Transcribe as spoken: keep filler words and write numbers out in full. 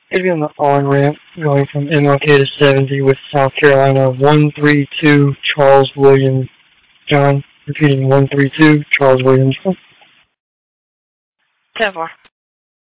It'd be on the on-ramp going from M L K to seventy with South Carolina. one three two Charles Williams John. Repeating, one three two Charles Williams John. ten four.